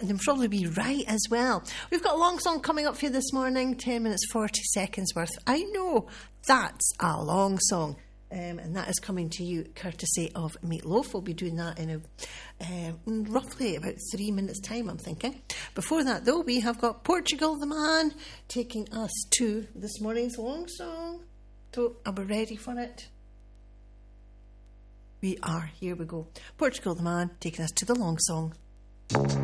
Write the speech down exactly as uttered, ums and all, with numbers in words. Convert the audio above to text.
and you'll probably be right as well. We've got a long song coming up for you this morning, ten minutes, forty seconds worth. I know, that's a long song. Um, and that is coming to you courtesy of Meatloaf. We'll be doing that in a uh, roughly about three minutes' time, I'm thinking. Before that, though, we have got Portugal the Man taking us to this morning's long song. So, are we ready for it? We are. Here we go. Portugal the Man taking us to the long song.